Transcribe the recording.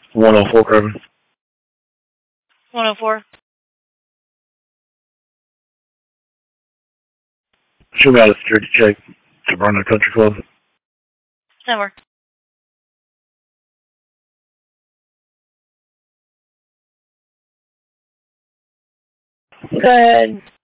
104 Carbon. 104. Shoot me out a security check to Vernon Country Club. Somewhere. Go ahead.